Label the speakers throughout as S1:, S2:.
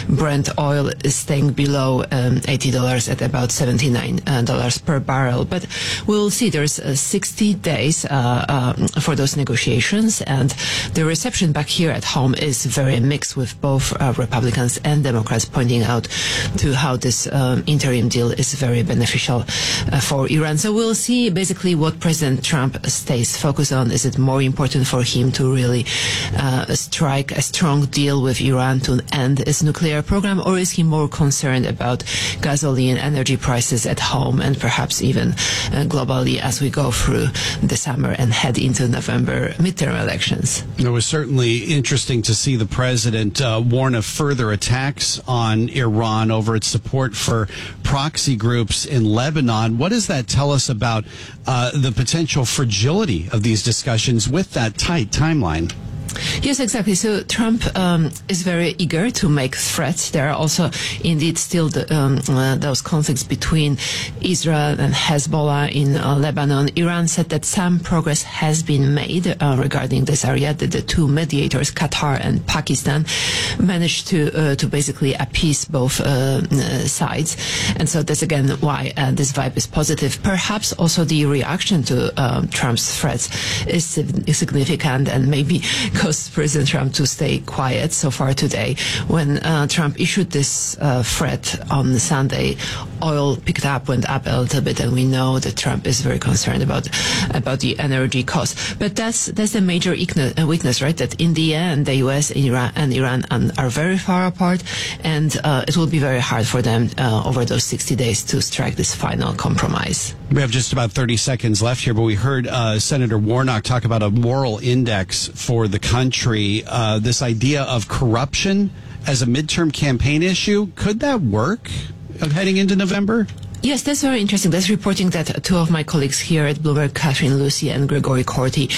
S1: Brent oil is staying below $80 at about $79 per barrel. But we'll see. There's 60 days for those negotiations, and the reception back here at home is very mixed, with both Republicans and Democrats pointing out to how this interim deal is very beneficial for Iran. So we'll see basically what President Trump stays focused on. Is it more important for him to really strike a strong deal with Iran to end its nuclear program, or is he more concerned about gasoline, energy prices at home, and perhaps even globally as we go through the summer and head into November midterm elections?
S2: It was certainly interesting to see the president warn of further attacks on Iran over its support for proxy groups in Lebanon. What does that tell us about the potential fragility of these discussions with that tight timeline?
S1: Yes, exactly. So Trump is very eager to make threats. There are also indeed still those conflicts between Israel and Hezbollah in Lebanon. Iran said that some progress has been made regarding this area, that the two mediators, Qatar and Pakistan, managed to basically appease both sides. And so that's again why this vibe is positive. Perhaps also the reaction to Trump's threats is significant, and maybe caused President Trump to stay quiet so far today. When Trump issued this threat on Sunday, oil went up a little bit, and we know that Trump is very concerned about the energy costs. But that's the major weakness, right? That in the end, the U.S. and Iran are very far apart, and it will be very hard for them over those 60 days to strike this final compromise.
S2: We have just about 30 seconds left here, but we heard Senator Warnock talk about a moral index for the country. This idea of corruption as a midterm campaign issue, could that work heading into November?
S1: Yes, that's very interesting. That's reporting that two of my colleagues here at Bloomberg, Catherine Lucy and Gregory Corti,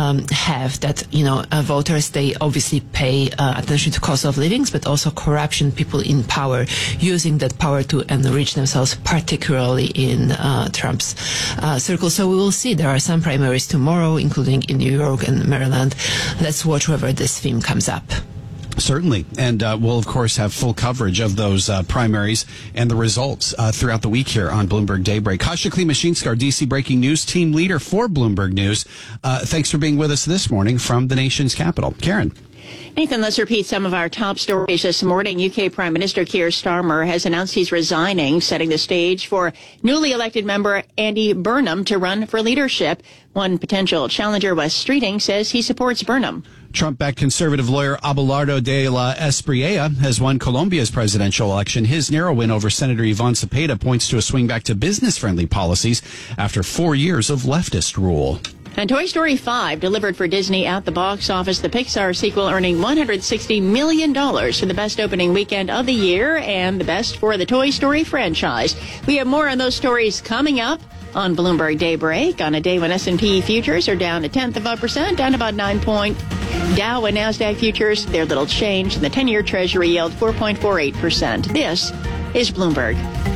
S1: have that, voters, they obviously pay attention to cost of living, but also corruption, people in power using that power to enrich themselves, particularly in Trump's circle. So we will see. There are some primaries tomorrow, including in New York and Maryland. Let's watch whether this theme comes up.
S2: Certainly. And we'll, of course, have full coverage of those primaries and the results throughout the week here on Bloomberg Daybreak. Kasia Klimashinska, our D.C. Breaking News team leader for Bloomberg News. Thanks for being with us this morning from the nation's capital. Karen.
S3: Nathan, let's repeat some of our top stories this morning. UK Prime Minister Keir Starmer has announced he's resigning, setting the stage for newly elected member Andy Burnham to run for leadership. One potential challenger, Wes Streeting, says he supports Burnham.
S2: Trump-backed conservative lawyer Abelardo de la Espriella has won Colombia's presidential election. His narrow win over Senator Ivan Cepeda points to a swing back to business-friendly policies after 4 years of leftist rule.
S3: And Toy Story 5 delivered for Disney at the box office. The Pixar sequel earning $160 million for the best opening weekend of the year and the best for the Toy Story franchise. We have more on those stories coming up on Bloomberg Daybreak on a day when S&P futures are down 0.1%, down about 9 points. Dow and NASDAQ futures, they're little change. And the 10-year Treasury yield 4.48%. This is Bloomberg.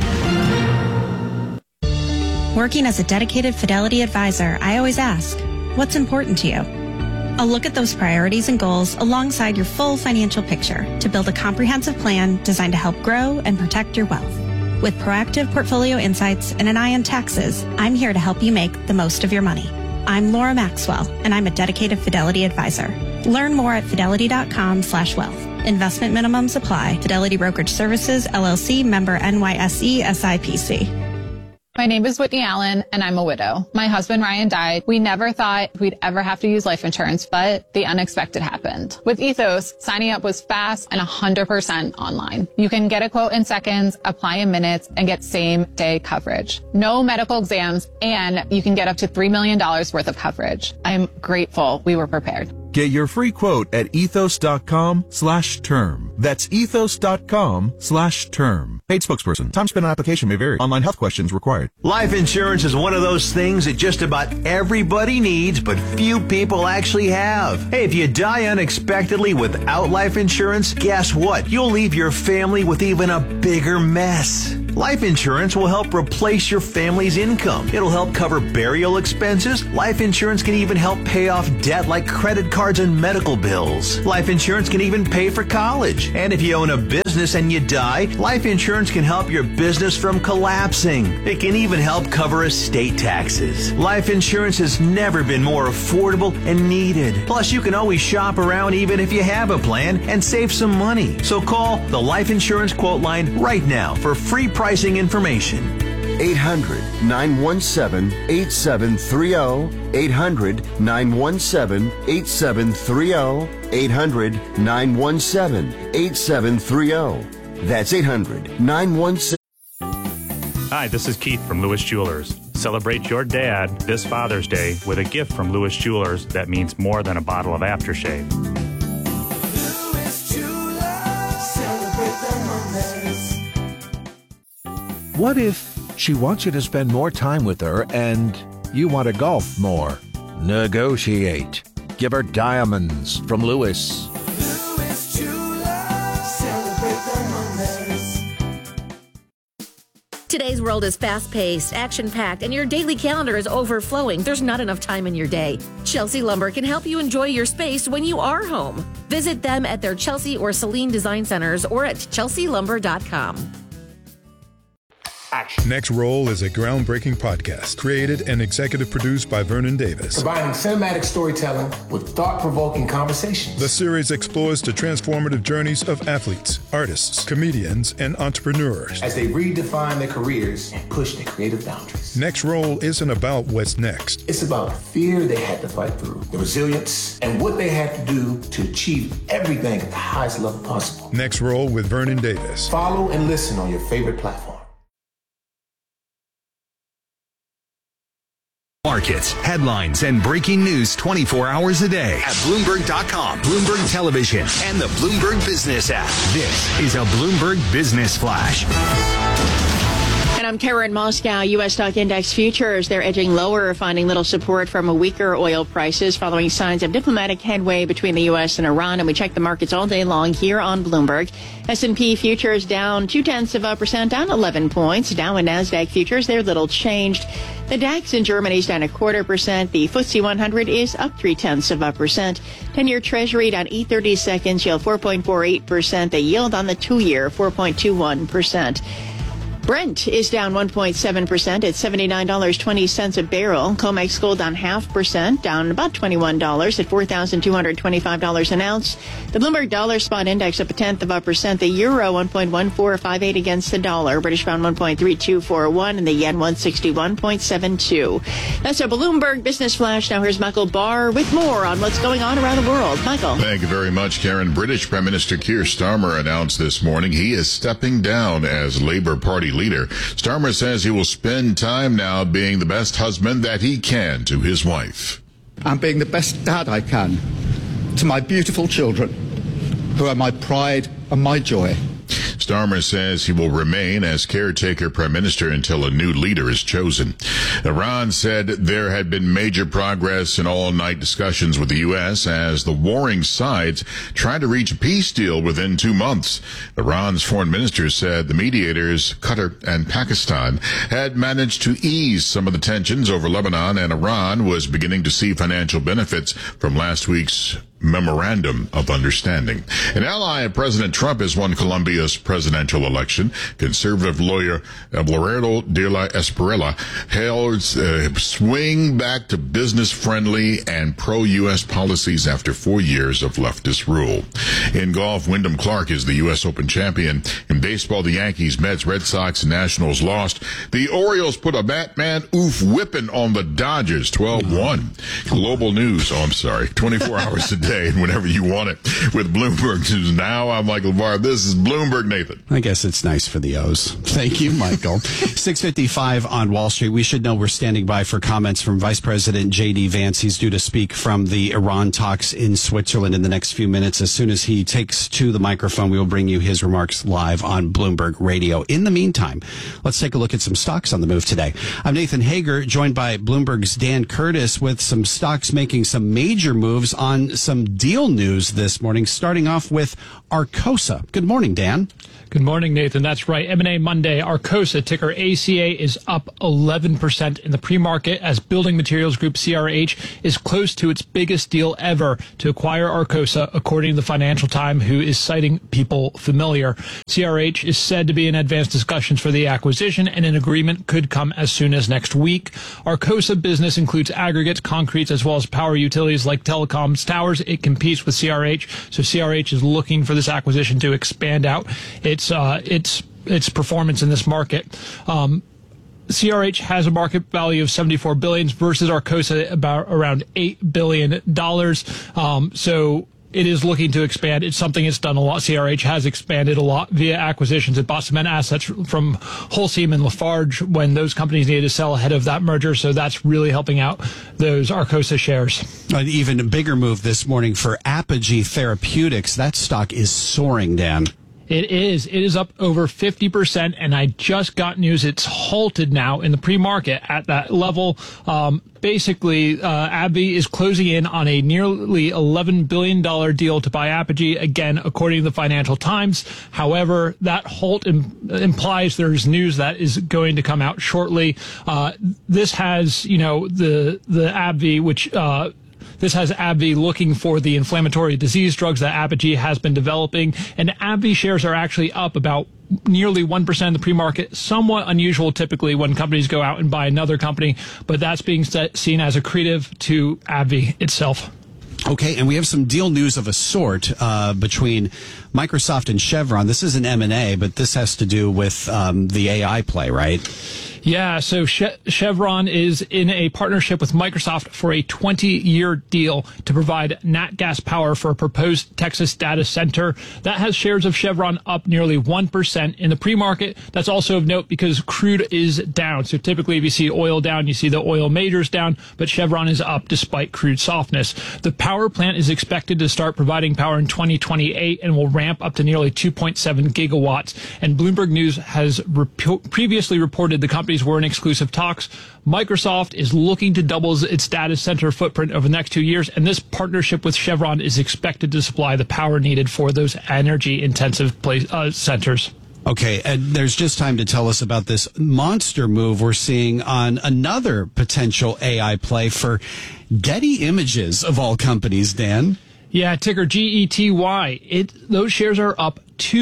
S4: Working as a dedicated Fidelity advisor, I always ask, what's important to you? I'll look at those priorities and goals alongside your full financial picture to build a comprehensive plan designed to help grow and protect your wealth. With proactive portfolio insights and an eye on taxes, I'm here to help you make the most of your money. I'm Laura Maxwell, and I'm a dedicated Fidelity advisor. Learn more at fidelity.com/wealth. Investment minimums apply. Fidelity Brokerage Services, LLC, member NYSE, SIPC.
S5: My name is Whitney Allen, and I'm a widow. My husband, Ryan, died. We never thought we'd ever have to use life insurance, but the unexpected happened. With Ethos, signing up was fast and 100% online. You can get a quote in seconds, apply in minutes, and get same-day coverage. No medical exams, and you can get up to $3 million worth of coverage. I'm grateful we were prepared.
S6: Get your free quote at ethos.com/term. That's ethos.com/term. Paid spokesperson. Time spent on application may vary. Online health questions required.
S7: Life insurance is one of those things that just about everybody needs, but few people actually have. Hey, if you die unexpectedly without life insurance, guess what? You'll leave your family with even a bigger mess. Life insurance will help replace your family's income. It'll help cover burial expenses. Life insurance can even help pay off debt like credit cards and medical bills. Life insurance can even pay for college. And if you own a business business and you die, life insurance can help your business from collapsing. It can even help cover estate taxes. Life insurance has never been more affordable and needed. Plus, you can always shop around even if you have a plan and save some money. So call the Life Insurance Quote Line right now for free pricing information.
S8: 800-917-8730. 800-917-8730. 800-917-8730. That's 800-917.
S9: Hi, this is Keith from Lewis Jewelers. Celebrate your dad this Father's Day with a gift from Lewis Jewelers that means more than a bottle of aftershave.
S10: Lewis Jewelers, celebrate the moments.
S11: What if she wants you to spend more time with her and you want to golf more? Negotiate. Give her diamonds from Lewis.
S10: Lewis Jewelers, celebrate the moments.
S12: Today's world is fast-paced, action-packed, and your daily calendar is overflowing. There's not enough time in your day. Chelsea Lumber can help you enjoy your space when you are home. Visit them at their Chelsea or Celine Design Centers or at chelsealumber.com.
S13: Next Roll is a groundbreaking podcast created and executive produced by Vernon Davis.
S14: Combining cinematic storytelling with thought-provoking conversations.
S13: The series explores the transformative journeys of athletes, artists, comedians, and entrepreneurs
S14: as they redefine their careers and push their creative boundaries.
S13: Next Roll isn't about what's next.
S14: It's about the fear they had to fight through, the resilience, and what they had to do to achieve everything at the highest level possible.
S13: Next Roll with Vernon Davis.
S14: Follow and listen on your favorite platform.
S15: Markets, headlines, and breaking news 24 hours a day at Bloomberg.com, Bloomberg Television, and the Bloomberg Business app. This is a Bloomberg Business Flash.
S3: And I'm Karen Moscow. U.S. stock index futures, they're edging lower, finding little support from weaker oil prices following signs of diplomatic headway between the U.S. and Iran. And we check the markets all day long here on Bloomberg. S&P futures down 0.2%, down 11 points. Dow and NASDAQ futures, they're little changed. The DAX in Germany is down 0.25%. The FTSE 100 is up 0.3%. 10-year Treasury down 8/30 seconds, yield 4.48%. The yield on the 2-year 4.21%. Brent is down 1.7% at $79.20 a barrel. COMEX gold down 0.5%, down about $21 at $4,225 an ounce. The Bloomberg Dollar Spot Index up 0.1%. The euro 1.1458 against the dollar. British pound 1.3241 and the yen 161.72. That's a Bloomberg Business Flash. Now here's Michael Barr with more on what's going on around the world. Michael.
S16: Thank you very much, Karen. British Prime Minister Keir Starmer announced this morning he is stepping down as Labour Party leader. Starmer says he will spend time now being the best husband that he can to his wife.
S17: And being the best dad I can to my beautiful children, who are my pride and my joy.
S16: Starmer says he will remain as caretaker prime minister until a new leader is chosen. Iran said there had been major progress in all-night discussions with the U.S. as the warring sides tried to reach a peace deal within 2 months. Iran's foreign minister said the mediators, Qatar and Pakistan, had managed to ease some of the tensions over Lebanon, and Iran was beginning to see financial benefits from last week's Memorandum of Understanding. An ally of President Trump has won Colombia's presidential election. Conservative lawyer Abelardo de la Espriella hailed swing back to business-friendly and pro-U.S. policies after 4 years of leftist rule. In golf, Wyndham Clark is the U.S. Open champion. In baseball, the Yankees, Mets, Red Sox, and Nationals lost. The Orioles put a Batman whipping on the Dodgers, 12-1. Global news, 24 hours a day. And whenever you want it with Bloomberg News Now. I'm Michael Barr. This is Bloomberg Nathan.
S2: I guess it's nice for the O's. Thank you, Michael. 6:55 on Wall Street. We should know we're standing by for comments from Vice President J.D. Vance. He's due to speak from the Iran talks in Switzerland in the next few minutes. As soon as he takes to the microphone, we will bring you his remarks live on Bloomberg Radio. In the meantime, let's take a look at some stocks on the move today. I'm Nathan Hager, joined by Bloomberg's Dan Curtis with some stocks making some major moves on some some deal news this morning, starting off with Arcosa. Good morning, Dan.
S18: Good morning, Nathan. That's right. M&A Monday. Arcosa, ticker ACA, is up 11% in the pre-market as building materials group CRH is close to its biggest deal ever to acquire Arcosa, according to the Financial Times, who is citing people familiar. CRH is said to be in advanced discussions for the acquisition, and an agreement could come as soon as next week. Arcosa business includes aggregates, concretes, as well as power utilities like telecoms towers. It competes with CRH, so CRH is looking for this acquisition to expand out its performance in this market. CRH has a market value of $74 billion versus Arcosa about around $8 billion. So it is looking to expand. It's something it's done a lot. CRH has expanded a lot via acquisitions. It bought cement assets from Holcim and Lafarge when those companies needed to sell ahead of that merger. So that's really helping out those Arcosa shares.
S2: An even bigger move this morning for Apogee Therapeutics. That stock is soaring, Dan.
S18: It is. It is up over 50%, and I just got news it's halted now in the pre-market at that level. Basically, AbbVie is closing in on a nearly $11 billion deal to buy Apogee, again, according to the Financial Times. However, that halt implies there's news that is going to come out shortly. This has, the AbbVie, which... This has AbbVie looking for the inflammatory disease drugs that Apogee has been developing, and AbbVie shares are actually up about nearly 1% in the pre-market, somewhat unusual typically when companies go out and buy another company, but that's being seen as accretive to AbbVie itself.
S2: Okay, and we have some deal news of a sort between Microsoft and Chevron. This is an M&A, but this has to do with the AI play, right?
S18: Yeah, so Chevron is in a partnership with Microsoft for a 20-year deal to provide nat gas power for a proposed Texas data center. That has shares of Chevron up nearly 1% in the pre-market. That's also of note because crude is down. So typically if you see oil down, you see the oil majors down, but Chevron is up despite crude softness. The power plant is expected to start providing power in 2028 and will ramp up to nearly 2.7 gigawatts. And Bloomberg News has previously reported the company were in exclusive talks. Microsoft is looking to double its data center footprint over the next 2 years, and this partnership with Chevron is expected to supply the power needed for those energy-intensive centers.
S2: Okay, and there's just time to tell us about this monster move we're seeing on another potential AI play for Getty Images, of all companies, Dan.
S18: Yeah, ticker GETY. Those shares are up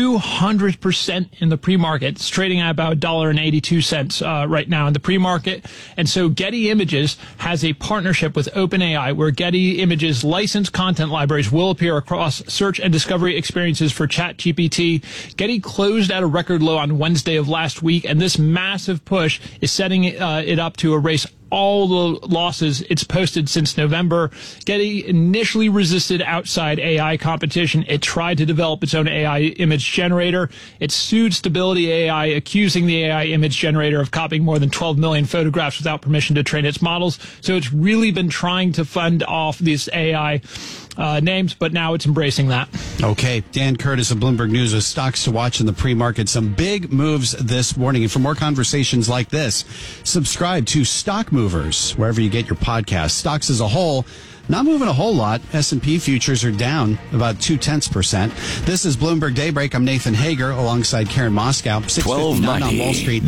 S18: 200% in the pre-market. It's trading at about $1.82 right now in the pre-market. And so Getty Images has a partnership with OpenAI where Getty Images licensed content libraries will appear across search and discovery experiences for ChatGPT. Getty closed at a record low on Wednesday of last week, and this massive push is setting it up to erase all the losses it's posted since November. Getty initially resisted outside AI competition. It tried to develop its own AI image generator. It sued Stability AI, accusing the AI image generator of copying more than 12 million photographs without permission to train its models. So it's really been trying to fend off these AI names, but now it's embracing that.
S2: Okay, Dan Curtis of Bloomberg News with stocks to watch in the pre-market. Some big moves this morning. And for more conversations like this, subscribe to Stock Movers, wherever you get your podcasts. Stocks as a whole, not moving a whole lot. S&P futures are down about 0.2%. This is Bloomberg Daybreak. I'm Nathan Hager alongside Karen Moscow.
S19: 1290
S2: on Wall Street.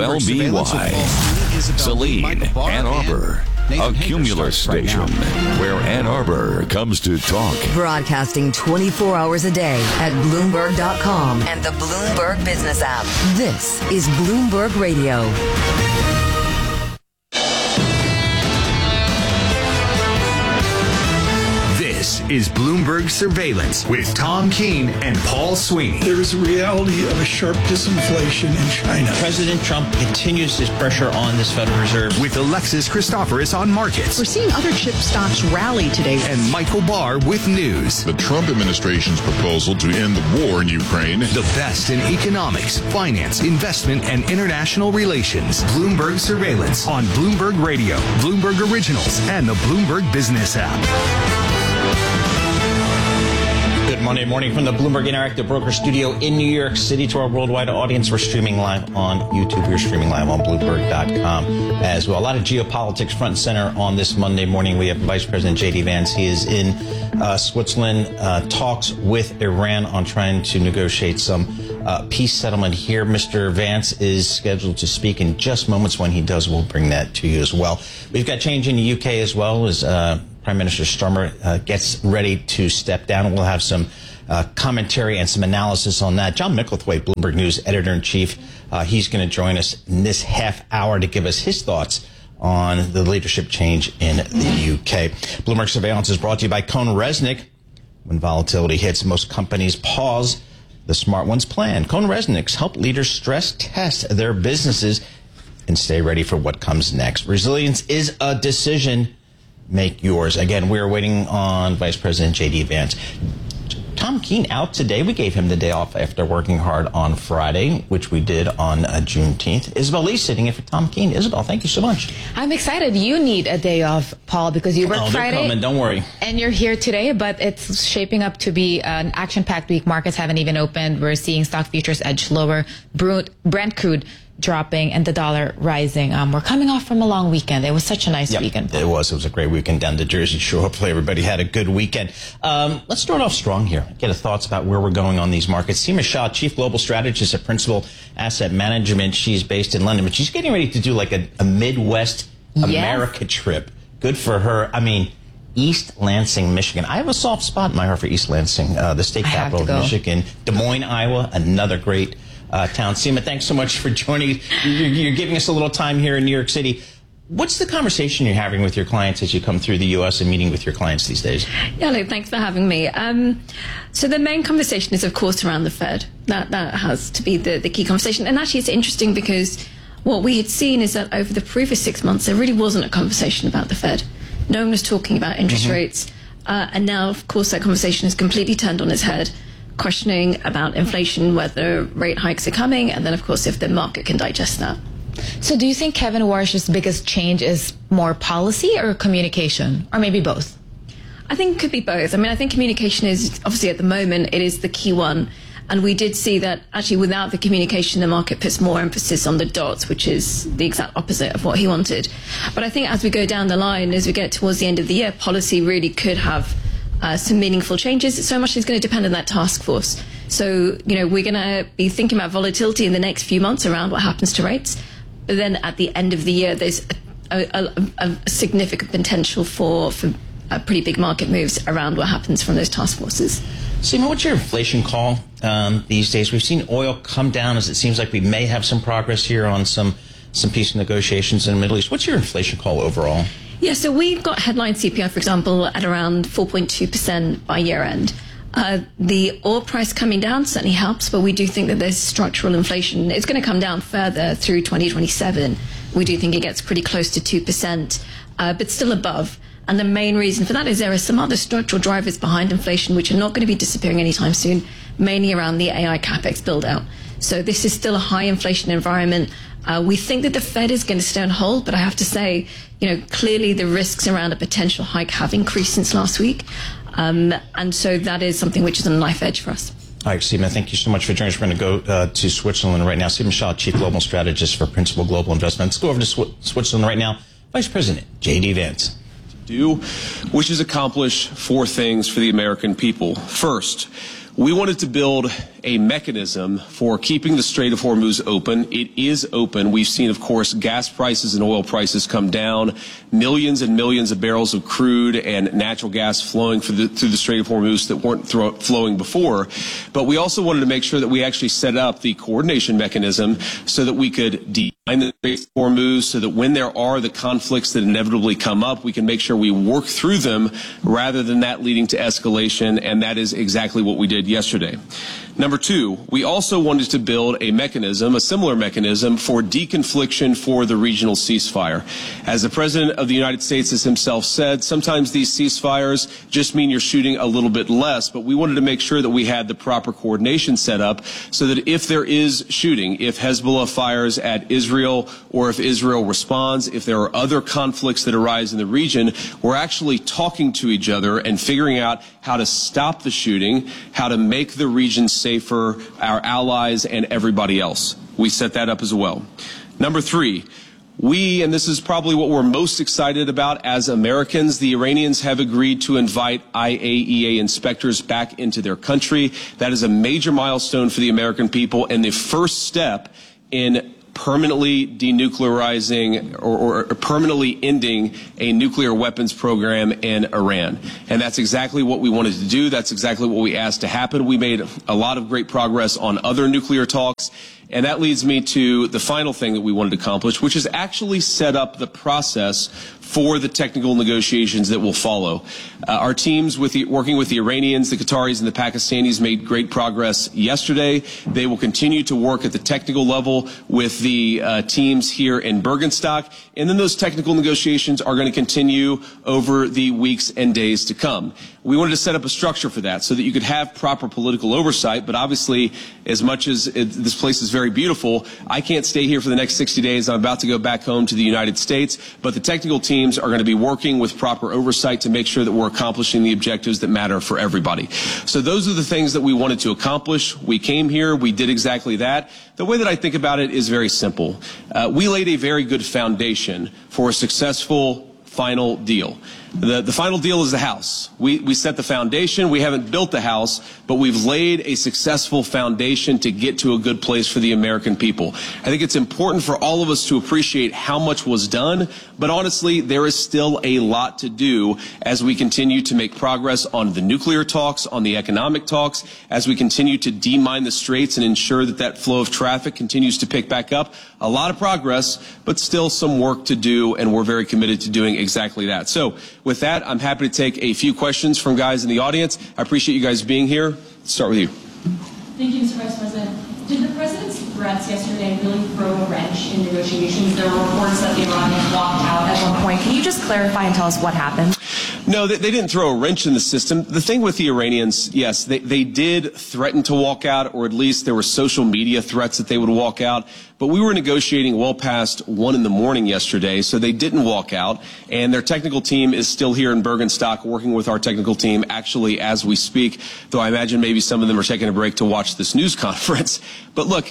S19: WLBY. Saline, Ann Arbor. A Cumulus station where Ann Arbor comes to talk.
S20: Broadcasting 24 hours a day at Bloomberg.com and the Bloomberg Business app. This is Bloomberg Radio.
S15: This is Bloomberg Surveillance with Tom Keene and Paul Sweeney.
S21: There is a reality of a sharp disinflation in China.
S22: President Trump continues his pressure on this Federal Reserve.
S15: With Alexis Christoforous on markets.
S23: We're seeing other chip stocks rally today.
S15: And Michael Barr with news.
S16: The Trump administration's proposal to end the war in Ukraine.
S15: The best in economics, finance, investment, and international relations. Bloomberg Surveillance on Bloomberg Radio, Bloomberg Originals, and the Bloomberg Business app.
S22: Good Monday morning from the Bloomberg Interactive Broker Studio in New York City. To our worldwide audience, we're streaming live on YouTube. We're streaming live on Bloomberg.com as well. A lot of geopolitics front and center on this Monday morning. We have Vice President J.D. Vance. He is in Switzerland, talks with Iran on trying to negotiate some peace settlement here. Mr. Vance is scheduled to speak in just moments. When he does, we'll bring that to you as well. We've got change in the UK as well as Prime Minister Starmer gets ready to step down. We'll have some commentary and some analysis on that. John Micklethwaite, Bloomberg News Editor-in-Chief, he's going to join us in this half hour to give us his thoughts on the leadership change in the UK. Bloomberg Surveillance is brought to you by CohnReznick. When volatility hits, most companies pause. The smart ones plan. CohnReznick's help leaders stress test their businesses and stay ready for what comes next. Resilience is a decision. Make yours. Again, we're waiting on Vice President J.D. Vance. Tom Keene out today. We gave him the day off after working hard on Friday, which we did on Juneteenth. Isabel Lee sitting in for Tom Keene. Isabel, thank you so much.
S1: I'm excited. You need a day off, Paul, because you work Friday.
S22: Coming, don't worry.
S1: And you're here today, but it's shaping up to be an action-packed week. Markets haven't even opened. We're seeing stock futures edge lower. Brent crude dropping and the dollar rising. We're coming off from a long weekend. It was such a nice weekend.
S22: It was a great weekend down to Jersey Shore. Hopefully everybody had a good weekend. Let's start off strong here. Get a thoughts about where we're going on these markets. Seema Shah, Chief Global Strategist at Principal Asset Management. She's based in London, but she's getting ready to do like a Midwest America trip. Good for her. I mean, East Lansing, Michigan. I have a soft spot in my heart for East Lansing, the state capital of Michigan. Des Moines, Iowa, another great town. Seema, thanks so much for joining. You're giving us a little time here in New York City. What's the conversation you're having with your clients as you come through the U.S. and meeting with your clients these days?
S4: Yeah, Luke, thanks for having me. So the main conversation is, of course, around the Fed. That has to be the key conversation. And actually, it's interesting because what we had seen is that over the previous 6 months, there really wasn't a conversation about the Fed. No one was talking about interest rates. And now, of course, that conversation is completely turned on its head, questioning about inflation, whether rate hikes are coming, and then, of course, if the market can digest that.
S1: So do you think Kevin Warsh's biggest change is more policy or communication, or maybe both?
S4: I think it could be both. I mean, I think communication is, obviously at the moment, it is the key one. And we did see that actually without the communication, the market puts more emphasis on the dots, which is the exact opposite of what he wanted. But I think as we go down the line, as we get towards the end of the year, policy really could have some meaningful changes. So much is going to depend on that task force. So, we're going to be thinking about volatility in the next few months around what happens to rates. But then at the end of the year, there's a significant potential for pretty big market moves around what happens from those task forces.
S22: Seema, what's your inflation call these days? We've seen oil come down as it seems like we may have some progress here on some peace negotiations in the Middle East. What's your inflation call overall?
S4: Yeah, so we've got headline CPI, for example, at around 4.2% by year end. The oil price coming down certainly helps, but we do think that there's structural inflation. It's going to come down further through 2027. We do think it gets pretty close to 2%, but still above. And the main reason for that is there are some other structural drivers behind inflation which are not going to be disappearing anytime soon, mainly around the AI capex build out. So this is still a high inflation environment. We think that the Fed is going to stay on hold, but I have to say, clearly the risks around a potential hike have increased since last week. And so that is something which is on a knife edge for us.
S22: All right, Seema, thank you so much for joining us. We're going to go to Switzerland right now. Seema Shah, Chief Global Strategist for Principal Global Investments. Let's go over to Switzerland right now. Vice President J.D. Vance.
S5: Which is accomplish 4 things for the American people. First, we wanted to build a mechanism for keeping the Strait of Hormuz open. It is open. We've seen, of course, gas prices and oil prices come down, millions and millions of barrels of crude and natural gas flowing through the Strait of Hormuz that weren't flowing before. But we also wanted to make sure that we actually set up the coordination mechanism so that we could define the Strait of Hormuz, so that when there are the conflicts that inevitably come up, we can make sure we work through them rather than that leading to escalation, and that is exactly what we did yesterday. Number two, we also wanted to build a mechanism, a similar mechanism for deconfliction for the regional ceasefire. As the President of the United States has himself said, sometimes these ceasefires just mean you're shooting a little bit less, but we wanted to make sure that we had the proper coordination set up so that if there is shooting, if Hezbollah fires at Israel or if Israel responds, if there are other conflicts that arise in the region, we're actually talking to each other and figuring out how to stop the shooting, how to make the region safer, our allies and everybody else. We set that up as well. Number three, and this is probably what we're most excited about as Americans, the Iranians have agreed to invite IAEA inspectors back into their country. That is a major milestone for the American people and the first step in permanently denuclearizing or permanently ending a nuclear weapons program in Iran. And that's exactly what we wanted to do. That's exactly what we asked to happen. We made a lot of great progress on other nuclear talks. And that leads me to the final thing that we wanted to accomplish, which is actually set up the process for the technical negotiations that will follow. Our teams working with the Iranians, the Qataris, and the Pakistanis made great progress yesterday. They will continue to work at the technical level with the teams here in Bergenstock. And then those technical negotiations are going to continue over the weeks and days to come. We wanted to set up a structure for that so that you could have proper political oversight. But obviously, as much as this place is very beautiful, I can't stay here for the next 60 days. I'm about to go back home to the United States. But the technical teams are going to be working with proper oversight to make sure that we're accomplishing the objectives that matter for everybody. So those are the things that we wanted to accomplish. We came here. We did exactly that. The way that I think about it is very simple. We laid a very good foundation for a successful final deal. The final deal is the house. We set the foundation. We haven't built the house, but we've laid a successful foundation to get to a good place for the American people. I think it's important for all of us to appreciate how much was done, but honestly, there is still a lot to do as we continue to make progress on the nuclear talks, on the economic talks, as we continue to demine the straits and ensure that that flow of traffic continues to pick back up. A lot of progress, but still some work to do, and we're very committed to doing exactly that. So, with that, I'm happy to take a few questions from guys in the audience. I appreciate you guys being here. Let's start with you.
S6: Thank you, Mr. Vice President. Did the President's threats yesterday really throw a wrench in negotiations? There were reports that the Iranians walked out at one point. Can you just clarify and tell us what happened?
S5: No, they didn't throw a wrench in the system. The thing with the Iranians, yes, they did threaten to walk out, or at least there were social media threats that they would walk out. But we were negotiating well past 1 in the morning yesterday, so they didn't walk out. And their technical team is still here in Bergenstock working with our technical team actually as we speak, though I imagine maybe some of them are taking a break to watch this news conference. But look,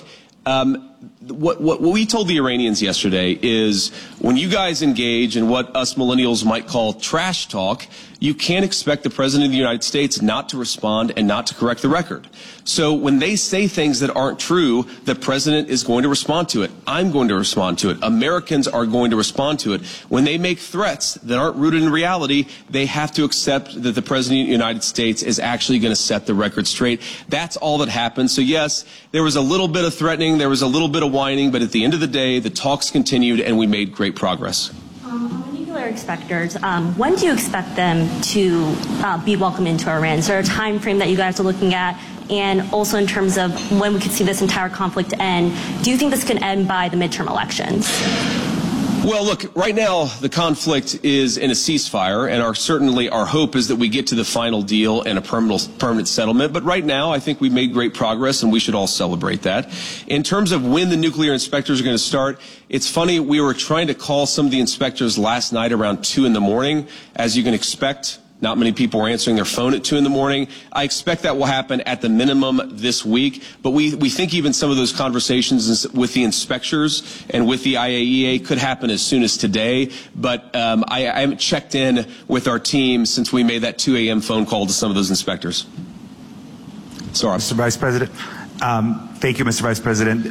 S5: what we told the Iranians yesterday is when you guys engage in what us millennials might call trash talk, you can't expect the President of the United States not to respond and not to correct the record. So when they say things that aren't true, the President is going to respond to it. I'm going to respond to it. Americans are going to respond to it. When they make threats that aren't rooted in reality, they have to accept that the President of the United States is actually going to set the record straight. That's all that happened. So yes, there was a little bit of threatening, there was a little bit of whining, but at the end of the day, the talks continued and we made great progress.
S7: On the nuclear inspectors, when do you expect them to be welcomed into Iran? Is there a time frame that you guys are looking at? And also in terms of when we could see this entire conflict end, do you think this can end by the midterm elections?
S5: Well, look, right now the conflict is in a ceasefire, and certainly our hope is that we get to the final deal and a permanent settlement. But right now, I think we've made great progress, and we should all celebrate that. In terms of when the nuclear inspectors are going to start, it's funny, we were trying to call some of the inspectors last night around 2 in the morning, as you can expect. Not many people were answering their phone at 2 in the morning. I expect that will happen at the minimum this week. But we think even some of those conversations with the inspectors and with the IAEA could happen as soon as today. But I haven't checked in with our team since we made that 2 a.m. phone call to some of those inspectors. Sorry.
S8: Mr. Vice President, Thank you, Mr. Vice President.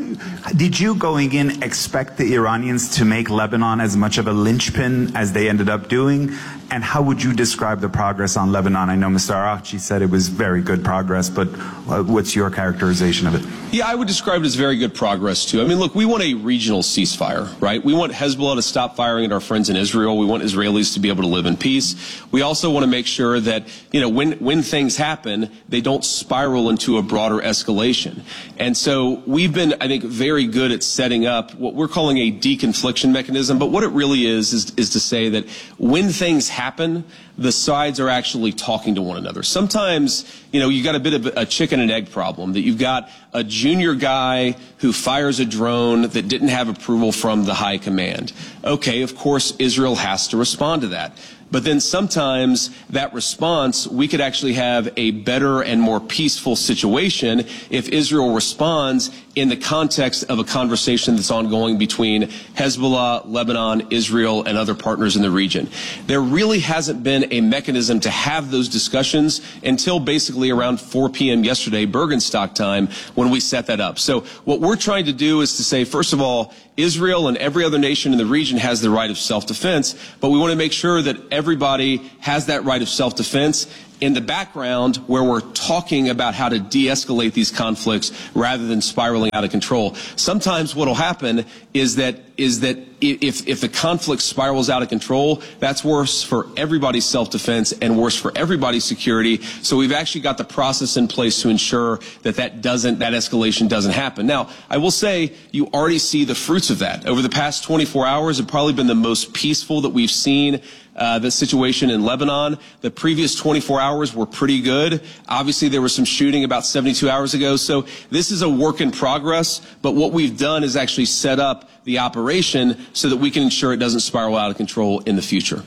S8: Did you, going in, expect the Iranians to make Lebanon as much of a linchpin as they ended up doing? And how would you describe the progress on Lebanon? I know Mr. Araghchi said it was very good progress, but what's your characterization of it?
S5: Yeah, I would describe it as very good progress, too. I mean, look, we want a regional ceasefire, right? We want Hezbollah to stop firing at our friends in Israel. We want Israelis to be able to live in peace. We also want to make sure that, you know, when things happen, they don't spiral into a broader escalation. And so we've been, I think, very good at setting up what we're calling a deconfliction mechanism. But what it really is to say that when things happen, the sides are actually talking to one another. Sometimes, you know, you got a bit of a chicken and egg problem, that you've got a junior guy who fires a drone that didn't have approval from the high command. Okay, of course, Israel has to respond to that. But then sometimes that response, we could actually have a better and more peaceful situation if Israel responds in the context of a conversation that's ongoing between Hezbollah, Lebanon, Israel, and other partners in the region. There really hasn't been a mechanism to have those discussions until basically around 4 p.m. yesterday, Bergenstock time, when we set that up. So what we're trying to do is to say, first of all, Israel and every other nation in the region has the right of self-defense, but we want to make sure that everybody has that right of self-defense in the background where we're talking about how to de-escalate these conflicts rather than spiraling out of control. Sometimes what will happen is that if the conflict spirals out of control, that's worse for everybody's self-defense and worse for everybody's security. So we've actually got the process in place to ensure that that escalation doesn't happen. Now, I will say you already see the fruits of that. Over the past 24 hours have probably been the most peaceful that we've seen the situation in Lebanon. The previous 24 hours were pretty good. Obviously, there was some shooting about 72 hours ago. So this is a work in progress. But what we've done is actually set up the operation so that we can ensure it doesn't spiral out of control in the future.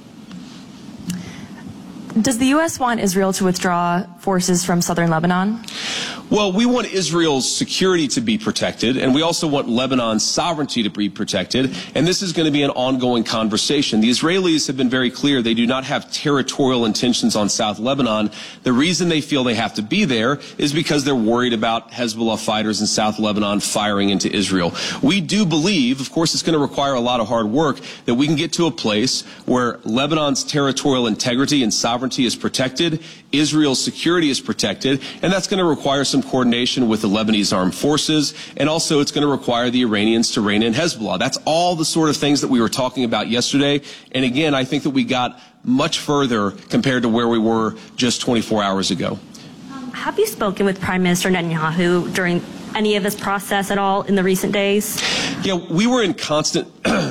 S6: Does the U.S. want Israel to withdraw forces from southern Lebanon?
S5: Well, we want Israel's security to be protected, and we also want Lebanon's sovereignty to be protected, and this is going to be an ongoing conversation. The Israelis have been very clear they do not have territorial intentions on South Lebanon. The reason they feel they have to be there is because they're worried about Hezbollah fighters in South Lebanon firing into Israel. We do believe, of course it's going to require a lot of hard work, that we can get to a place where Lebanon's territorial integrity and sovereignty is protected, Israel's security is protected, and that's going to require some coordination with the Lebanese armed forces, and also it's going to require the Iranians to rein in Hezbollah. That's all the sort of things that we were talking about yesterday. And again, I think that we got much further compared to where we were just 24 hours ago.
S7: Have you spoken with Prime Minister Netanyahu during any of this process at all in the recent days?
S5: Yeah, we were in constant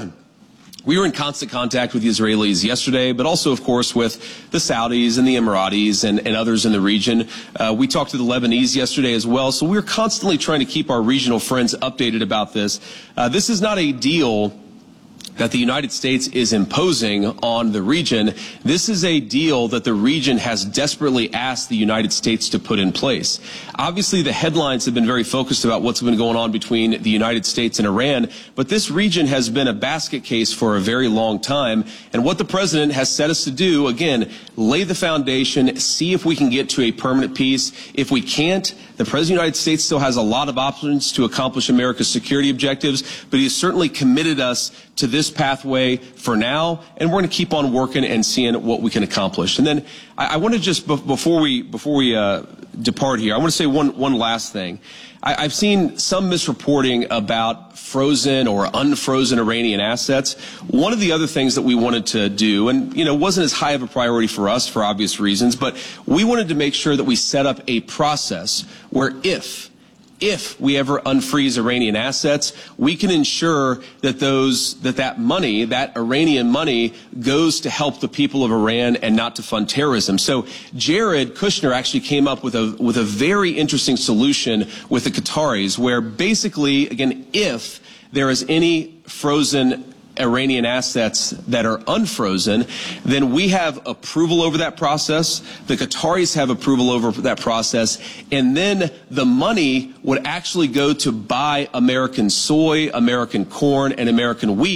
S5: contact with the Israelis yesterday, but also, of course, with the Saudis and the Emiratis and others in the region. We talked to the Lebanese yesterday as well. So we're constantly trying to keep our regional friends updated about this. This is not a deal that the United States is imposing on the region. This is a deal that the region has desperately asked the United States to put in place. Obviously, the headlines have been very focused about what's been going on between the United States and Iran, but this region has been a basket case for a very long time. And what the president has set us to do, again, lay the foundation, see if we can get to a permanent peace. If we can't, the President of the United States still has a lot of options to accomplish America's security objectives, but he has certainly committed us to this pathway for now, and we're going to keep on working and seeing what we can accomplish. And then I want to just, before we depart here, I want to say one last thing. I've seen some misreporting about frozen or unfrozen Iranian assets. One of the other things that we wanted to do, and wasn't as high of a priority for us for obvious reasons, but we wanted to make sure that we set up a process where if we ever unfreeze Iranian assets, we can ensure that that money, that Iranian money, goes to help the people of Iran and not to fund terrorism. So Jared Kushner actually came up with a very interesting solution with the Qataris, where basically, again, if there is any frozen Iranian assets that are unfrozen, then we have approval over that process. The Qataris have approval over that process. And then the money would actually go to buy American soy, American corn, and American wheat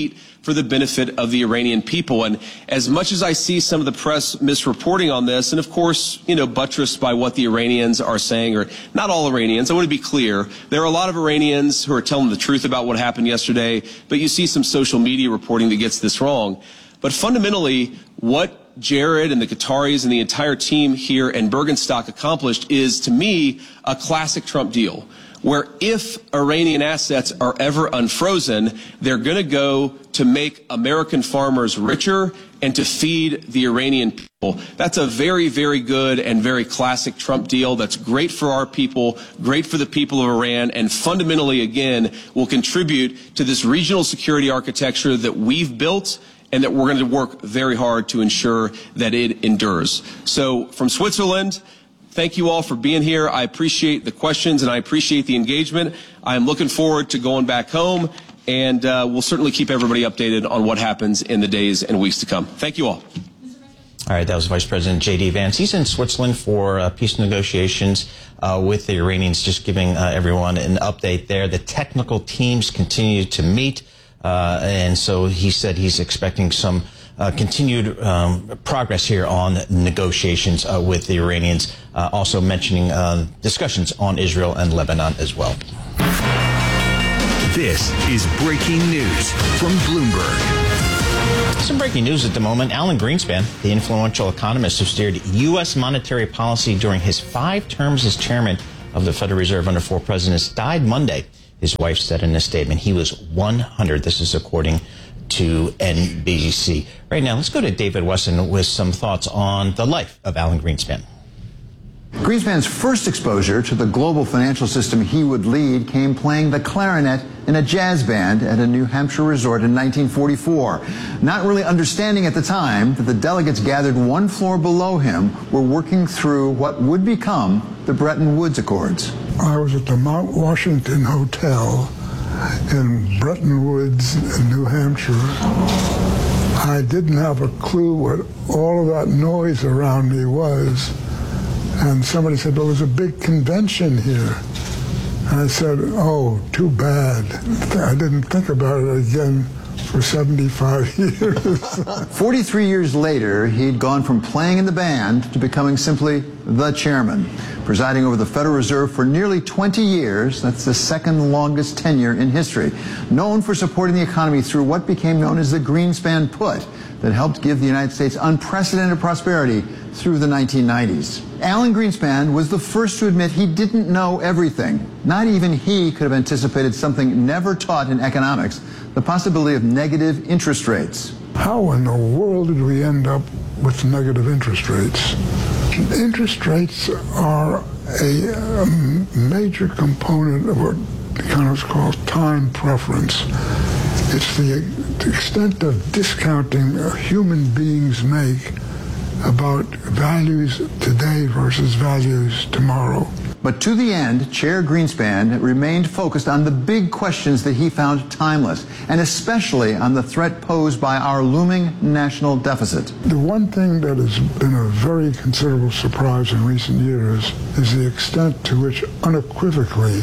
S5: for the benefit of the Iranian people. And as much as I see some of the press misreporting on this, and of course, buttressed by what the Iranians are saying, or not all Iranians, I want to be clear, there are a lot of Iranians who are telling the truth about what happened yesterday, but you see some social media reporting that gets this wrong. But fundamentally, what Jared and the Qataris and the entire team here in Bergenstock accomplished is, to me, a classic Trump deal, where if Iranian assets are ever unfrozen, they're going to go to make American farmers richer and to feed the Iranian people. That's a very, very good and very classic Trump deal that's great for our people, great for the people of Iran, and fundamentally, again, will contribute to this regional security architecture that we've built and that we're going to work very hard to ensure that it endures. So from Switzerland, thank you all for being here. I appreciate the questions and I appreciate the engagement. I'm looking forward to going back home, and we'll certainly keep everybody updated on what happens in the days and weeks to come. Thank you all.
S22: All right, that was Vice President J.D. Vance. He's in Switzerland for peace negotiations with the Iranians, just giving everyone an update there. The technical teams continue to meet, and so he said he's expecting some continued progress here on negotiations with the Iranians, also mentioning discussions on Israel and Lebanon as well.
S15: This is breaking news from Bloomberg.
S22: Some breaking news at the moment. Alan Greenspan, the influential economist who steered U.S. monetary policy during his 5 terms as chairman of the Federal Reserve under 4 presidents, died Monday. His wife said in a statement he was 100. This is according to NBC. Right now, let's go to David Wesson with some thoughts on the life of Alan Greenspan.
S9: Greenspan's first exposure to the global financial system he would lead came playing the clarinet in a jazz band at a New Hampshire resort in 1944. Not really understanding at the time that the delegates gathered one floor below him were working through what would become the Bretton Woods Accords.
S21: I was at the Mount Washington Hotel in Bretton Woods, New Hampshire. I didn't have a clue what all of that noise around me was. And somebody said, there was a big convention here. And I said, oh, too bad. I didn't think about it again for 75 years.
S9: 43 years later, he'd gone from playing in the band to becoming simply the chairman. Presiding over the Federal Reserve for nearly 20 years, that's the second longest tenure in history. Known for supporting the economy through what became known as the Greenspan Put, that helped give the United States unprecedented prosperity through the 1990s. Alan Greenspan was the first to admit he didn't know everything. Not even he could have anticipated something never taught in economics, the possibility of negative interest rates.
S21: How in the world did we end up with negative interest rates? Interest rates are a major component of what economists call time preference. It's the extent of discounting human beings make about values today versus values tomorrow.
S9: But to the end, Chair Greenspan remained focused on the big questions that he found timeless, and especially on the threat posed by our looming national deficit.
S21: The one thing that has been a very considerable surprise in recent years is the extent to which unequivocally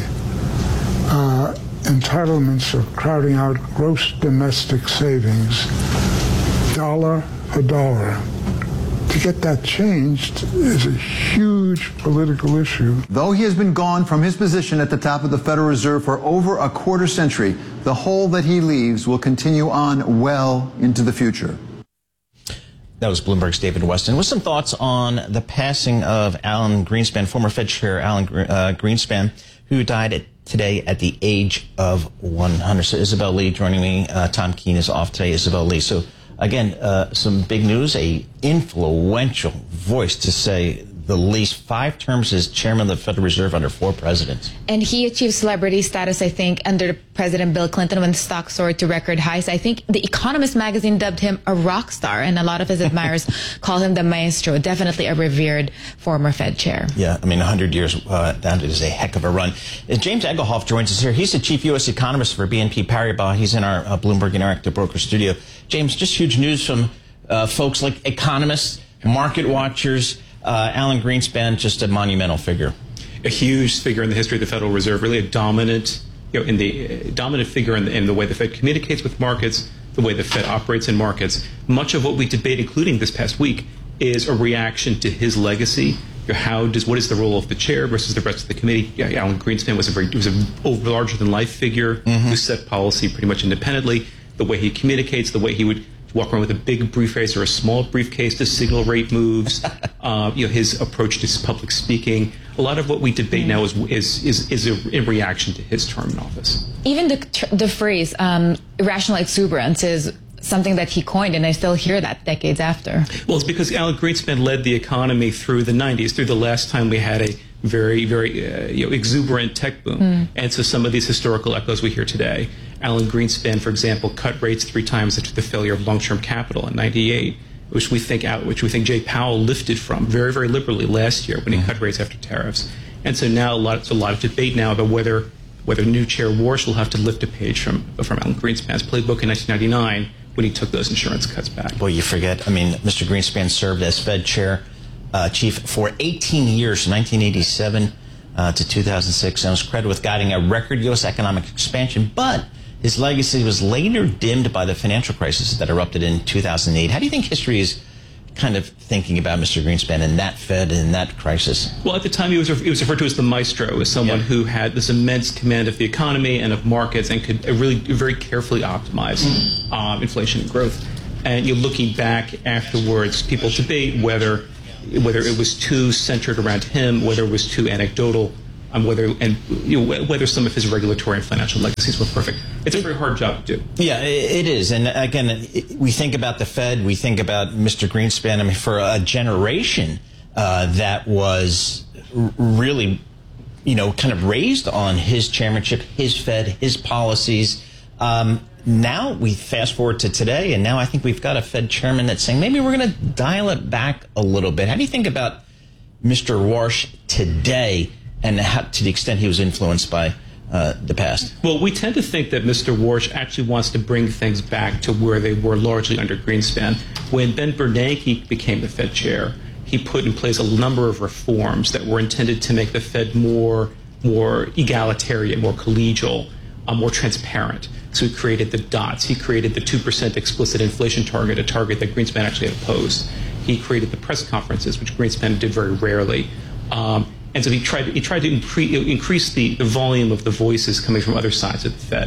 S21: entitlements are crowding out gross domestic savings, dollar for dollar. To get that changed is a huge political issue.
S9: Though he has been gone from his position at the top of the Federal Reserve for over a quarter century, the hole that he leaves will continue on well into the future.
S22: That was Bloomberg's David Weston with some thoughts on the passing of Alan Greenspan, former Fed Chair Alan Greenspan, who died today at the age of 100. So Isabel Lee joining me. Tom Keene is off today. Isabel Lee. So again, some big news, a influential voice to say the least, 5 terms as chairman of the Federal Reserve under 4 presidents.
S1: And he achieved celebrity status, I think, under President Bill Clinton when stocks soared to record highs. I think The Economist magazine dubbed him a rock star, and a lot of his admirers call him the maestro, definitely a revered former Fed chair.
S22: Yeah, I mean, 100 years, that is a heck of a run. James Egelhoff joins us here. He's the chief U.S. economist for BNP Paribas. He's in our Bloomberg Interactive Broker studio. James, just huge news from folks like economists, market watchers. Alan Greenspan, just a monumental figure.
S10: A huge figure in the history of the Federal Reserve, really a dominant, dominant figure in the way the Fed communicates with markets, the way the Fed operates in markets. Much of what we debate, including this past week, is a reaction to his legacy. What is the role of the chair versus the rest of the committee? Alan Greenspan was a larger than life figure who set policy pretty much independently. The way he communicates, the way he would walk around with a big briefcase or a small briefcase to signal rate moves, his approach to public speaking. A lot of what we debate now is a reaction to his term in office.
S1: Even the phrase irrational exuberance is something that he coined, and I still hear that decades after.
S10: Well, it's because Alan Greenspan led the economy through the 90s, through the last time we had a very, very exuberant tech boom. And so some of these historical echoes we hear today. Alan Greenspan, for example, cut rates 3 times after the failure of long-term capital in '98, which we think Jay Powell lifted from very, very liberally last year when he cut rates after tariffs. And so now there's a lot of debate now about whether new chair Warsh will have to lift a page from Alan Greenspan's playbook in 1999 when he took those insurance cuts back.
S22: Well, you forget, Mr. Greenspan served as Fed chief for 18 years, 1987 to 2006, and was credited with guiding a record U.S. economic expansion, but his legacy was later dimmed by the financial crisis that erupted in 2008. How do you think history is kind of thinking about Mr. Greenspan and that Fed and that crisis?
S10: Well, at the time he was referred to as the maestro, as someone who had this immense command of the economy and of markets and could really very carefully optimize inflation and growth. And looking back afterwards, people debate whether it was too centered around him, whether it was too anecdotal, whether some of his regulatory and financial legacies were perfect. It's a very hard job to do.
S22: Yeah, it is. And again, we think about the Fed, we think about Mr. Greenspan. For a generation that was really, kind of raised on his chairmanship, his Fed, his policies. Now we fast forward to today, and now I think we've got a Fed chairman that's saying maybe we're going to dial it back a little bit. How do you think about Mr. Warsh today, and how, to the extent he was influenced by the past?
S10: Well, we tend to think that Mr. Warsh actually wants to bring things back to where they were largely under Greenspan. When Ben Bernanke became the Fed chair, he put in place a number of reforms that were intended to make the Fed more egalitarian, more collegial, more transparent. So he created the DOTS. He created the 2% explicit inflation target, a target that Greenspan actually had opposed. He created the press conferences, which Greenspan did very rarely. And so he tried to increase the volume of the voices coming from other sides of the Fed,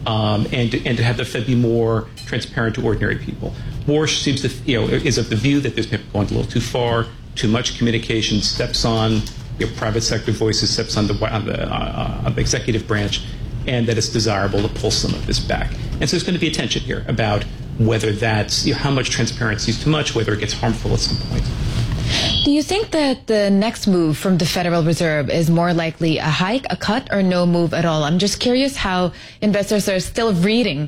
S10: and to have the Fed be more transparent to ordinary people. Warsh seems to is of the view that there's going a little too far, too much communication, steps on private sector voices, steps on the executive branch, and that it's desirable to pull some of this back. And so there's going to be a tension here about whether that's how much transparency is too much, whether it gets harmful at some point.
S1: Do you think that the next move from the Federal Reserve is more likely a hike, a cut, or no move at all? I'm just curious how investors are still reading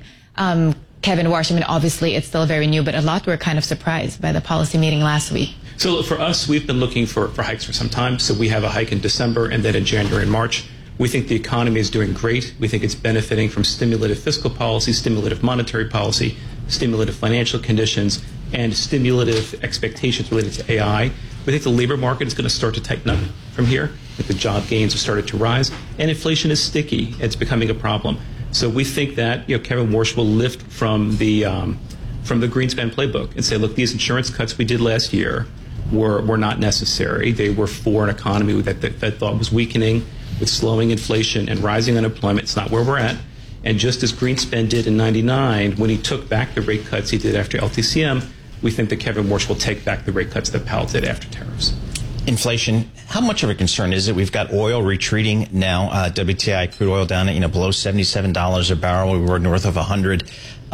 S1: Kevin Warsh. Obviously it's still very new, but a lot were kind of surprised by the policy meeting last week.
S10: So for us, we've been looking for hikes for some time. So we have a hike in December and then in January and March. We think the economy is doing great. We think it's benefiting from stimulative fiscal policy, stimulative monetary policy, stimulative financial conditions, and stimulative expectations related to AI. We think the labor market is going to start to tighten up from here. I think the job gains have started to rise, and inflation is sticky. It's becoming a problem. So we think that Kevin Warsh will lift from the Greenspan playbook and say, look, these insurance cuts we did last year were not necessary. They were for an economy that the Fed thought was weakening, with slowing inflation and rising unemployment. It's not where we're at. And just as Greenspan did in '99, when he took back the rate cuts he did after LTCM, we think that Kevin Warsh will take back the rate cuts that Powell did after tariffs.
S22: Inflation, how much of a concern is it? We've got oil retreating now. WTI crude oil down at below $77 a barrel. We were north of 100.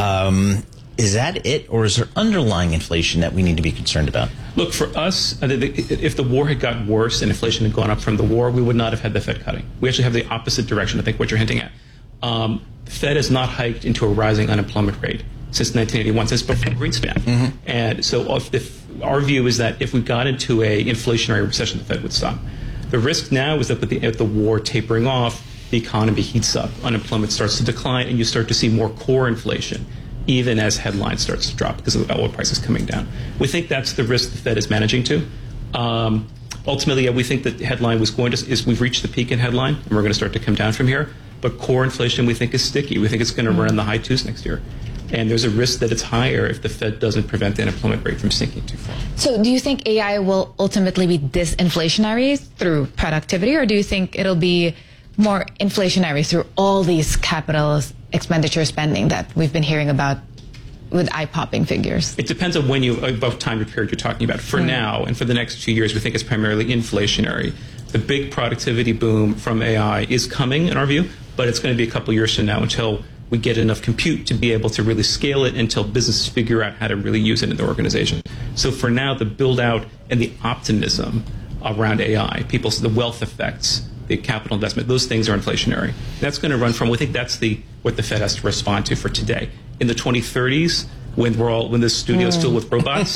S22: Is that it, or is there underlying inflation that we need to be concerned about?
S10: Look, for us, if the war had gotten worse and inflation had gone up from the war, we would not have had the Fed cutting. We actually have the opposite direction, I think, what you're hinting at. The Fed has not hiked into a rising unemployment rate since 1981, since before Greenspan. And so our view is that if we got into a inflationary recession, the Fed would stop. The risk now is that with the war tapering off, the economy heats up, unemployment starts to decline, and you start to see more core inflation, even as headline starts to drop because of the oil prices coming down. We think that's the risk the Fed is managing to. Ultimately, we think that headline we've reached the peak in headline, and we're going to start to come down from here. But core inflation, we think, is sticky. We think it's going to run in the high twos next year. And there's a risk that it's higher if the Fed doesn't prevent the unemployment rate from sinking too far.
S1: So do you think AI will ultimately be disinflationary through productivity, or do you think it'll be more inflationary through all these capital expenditure spending that we've been hearing about with eye-popping figures?
S10: It depends on what time period you're talking about. For now, and for the next 2 years, we think it's primarily inflationary. The big productivity boom from AI is coming, in our view, but it's going to be a couple years from now until we get enough compute to be able to really scale it, until businesses figure out how to really use it in their organization. So for now, the build-out and the optimism around AI, the wealth effects, the capital investment, those things are inflationary. That's going to run from, we think that's what the Fed has to respond to for today. In the 2030s, when this studio is filled with robots,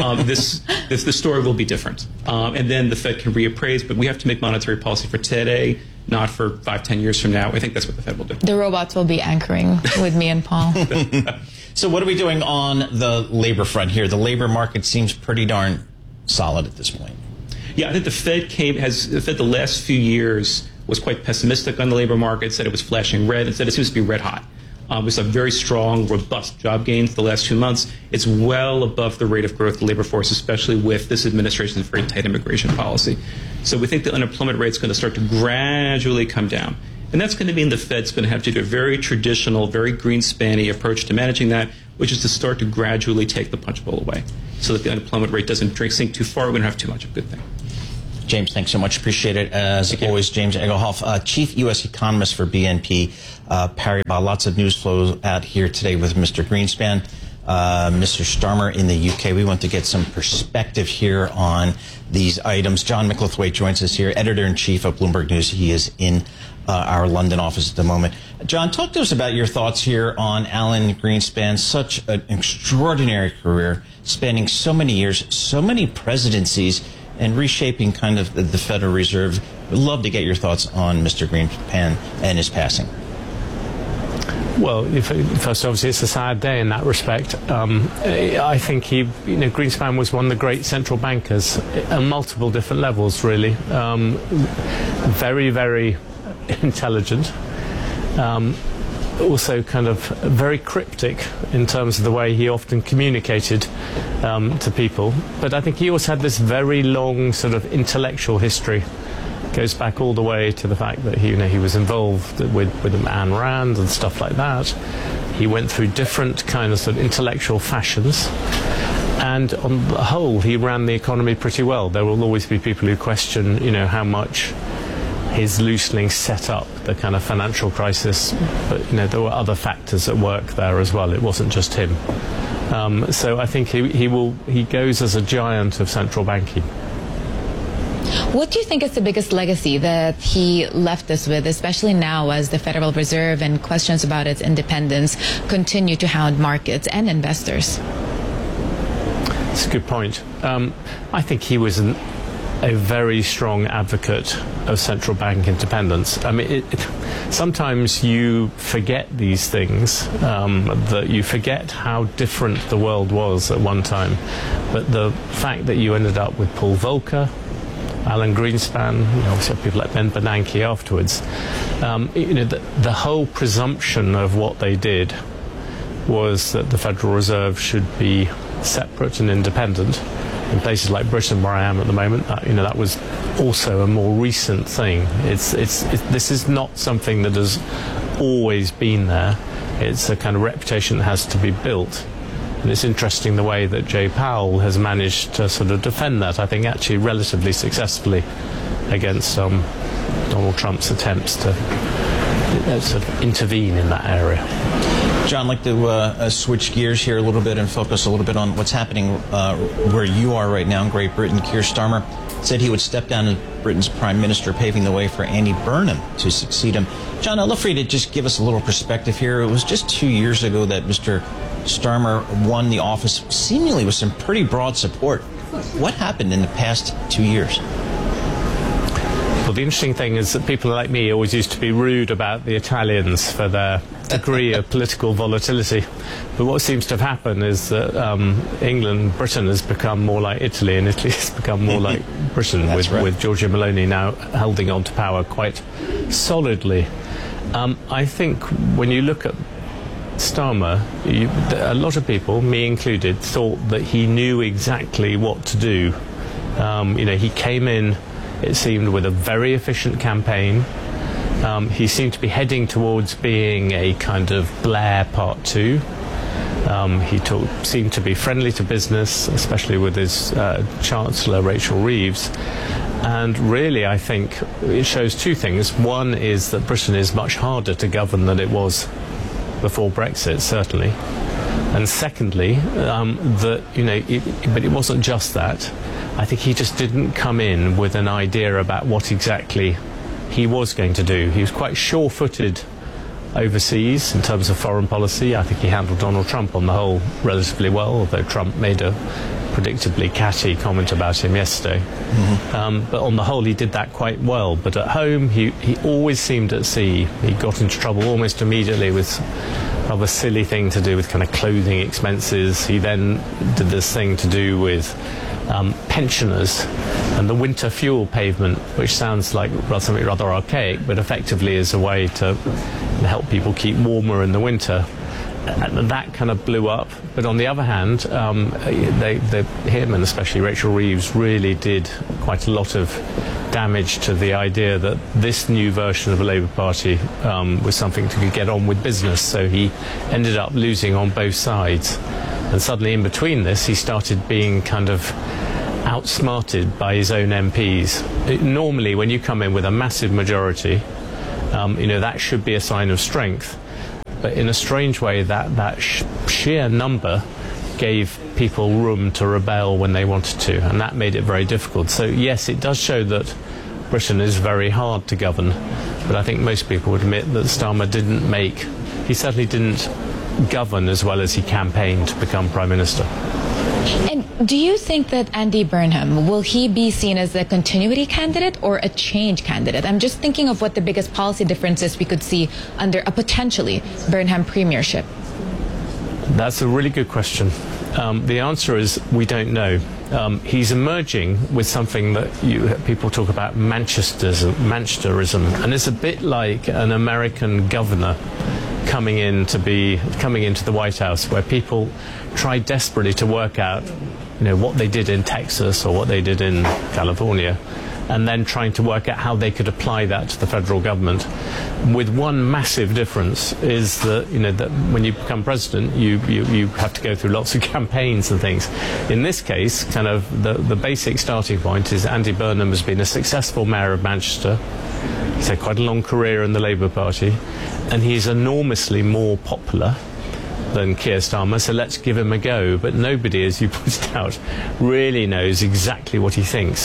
S10: the story will be different. And then the Fed can reappraise, but we have to make monetary policy for today, not for 5-10 years from now. I think that's what the Fed will do.
S1: The robots will be anchoring with me and Paul.
S22: So what are we doing on the labor front here? The labor market seems pretty darn solid at this point.
S10: Yeah, I think the Fed the last few years was quite pessimistic on the labor market, said it was flashing red, and said it seems to be red hot. We saw very strong, robust job gains the last 2 months. It's well above the rate of growth of the labor force, especially with this administration's very tight immigration policy. So we think the unemployment rate is going to start to gradually come down. And that's going to mean the Fed's going to have to do a very traditional, very Greenspan-y approach to managing that, which is to start to gradually take the punch bowl away so that the unemployment rate doesn't sink too far. We don't have too much of a good thing.
S22: James, thanks so much. Appreciate it. As always, James Egelhoff, Chief U.S. Economist for BNP Paribas. Lots of news flow out here today with Mr. Greenspan, Mr. Starmer in the UK. We want to get some perspective here on these items. John Micklethwait joins us here, Editor-in-Chief of Bloomberg News. He is in our London office at the moment. John, talk to us about your thoughts here on Alan Greenspan. Such an extraordinary career, spanning so many years, so many presidencies, and reshaping kind of the Federal Reserve. We'd love to get your thoughts on Mr. Greenspan and his passing.
S11: Well, first, obviously, it's a sad day in that respect. I think Greenspan was one of the great central bankers on multiple different levels, really. Very, very intelligent. Also kind of very cryptic in terms of the way he often communicated to people. But I think he also had this very long sort of intellectual history. Goes back all the way to the fact that he was involved with Ayn Rand and stuff like that. He went through different kind of sort of intellectual fashions. And on the whole, he ran the economy pretty well. There will always be people who question, how much his loosening set up the kind of financial crisis, but there were other factors at work there as well. It wasn't just him. So I think he goes as a giant of central banking.
S1: What do you think is the biggest legacy that he left us with, especially now as the Federal Reserve and questions about its independence continue to hound markets and investors?
S11: That's a good point. I think he was a very strong advocate of central bank independence. I mean, sometimes you forget these things, that you forget how different the world was at one time. But the fact that you ended up with Paul Volcker, Alan Greenspan, obviously people like Ben Bernanke afterwards, the whole presumption of what they did was that the Federal Reserve should be separate and independent. In places like Britain, where I am at the moment, that was also a more recent thing. This is not something that has always been there. It's a kind of reputation that has to be built. And it's interesting the way that Jay Powell has managed to sort of defend that, I think actually relatively successfully against Donald Trump's attempts to sort of intervene in that area.
S22: John, I'd like to switch gears here a little bit and focus a little bit on what's happening where you are right now in Great Britain. Keir Starmer said he would step down as Britain's Prime Minister, paving the way for Andy Burnham to succeed him. John, I'd love for you to just give us a little perspective here. It was just 2 years ago that Mr. Starmer won the office, seemingly with some pretty broad support. What happened in the past 2 years?
S11: Well, the interesting thing is that people like me always used to be rude about the Italians for their degree of political volatility. But what seems to have happened is that Britain has become more like Italy, and Italy has become more like Britain, with Giorgia Meloni now holding on to power quite solidly. I think when you look at Starmer, a lot of people, me included, thought that he knew exactly what to do. He came in, it seemed, with a very efficient campaign. He seemed to be heading towards being a kind of Blair Part 2. He seemed to be friendly to business, especially with his Chancellor, Rachel Reeves. And really, I think it shows two things. One is that Britain is much harder to govern than it was before Brexit, certainly. And secondly, but it wasn't just that. I think he just didn't come in with an idea about what exactly he was going to do. He was quite sure-footed overseas in terms of foreign policy. I think he handled Donald Trump on the whole relatively well, although Trump made a predictably catty comment about him yesterday. Mm-hmm. But on the whole, he did that quite well. But at home, he always seemed at sea. He got into trouble almost immediately with a silly thing to do with kind of clothing expenses. He then did this thing to do with pensioners and the winter fuel payment, which sounds like something rather archaic, but effectively is a way to help people keep warmer in the winter. And that kind of blew up. But on the other hand, him and especially Rachel Reeves really did quite a lot of damage to the idea that this new version of the Labour Party was something to get on with business. So he ended up losing on both sides. And suddenly in between this, he started being kind of outsmarted by his own MPs. Normally, when you come in with a massive majority, that should be a sign of strength. But in a strange way, that sheer number gave people room to rebel when they wanted to, and that made it very difficult. So yes, it does show that Britain is very hard to govern, but I think most people would admit that Starmer he certainly didn't govern as well as he campaigned to become Prime Minister.
S1: And do you think that Andy Burnham, will he be seen as a continuity candidate or a change candidate? I'm just thinking of what the biggest policy differences we could see under a potentially Burnham premiership.
S11: That's a really good question. The answer is we don't know. He's emerging with something that people talk about Manchesterism, and it's a bit like an American governor coming into the White House, where people try desperately to work out, what they did in Texas or what they did in California, and then trying to work out how they could apply that to the federal government. With one massive difference is that that when you become president, you have to go through lots of campaigns and things. In this case, kind of the basic starting point is Andy Burnham has been a successful mayor of Manchester. He's had quite a long career in the Labour Party, and he's enormously more popular than Keir Starmer, so let's give him a go. But nobody, as you pointed out, really knows exactly what he thinks.